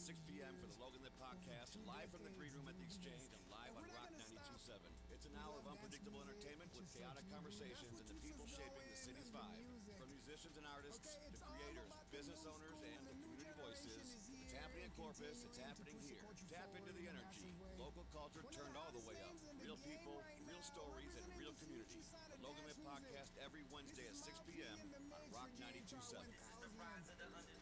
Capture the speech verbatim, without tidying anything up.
six p.m. for the Logan Lit Podcast, live from the Green Room at the Exchange and live on Rock ninety-two point seven. It's an hour of unpredictable entertainment with chaotic conversations and the people shaping the city's vibe. From musicians and artists to creators, business owners, and the community voices, if it's happening in Corpus, it's happening here. Tap into the energy. Local culture turned all the way up. Real people, real stories, and real community. The Logan Lit Podcast every Wednesday at six p.m. on Rock ninety-two point seven.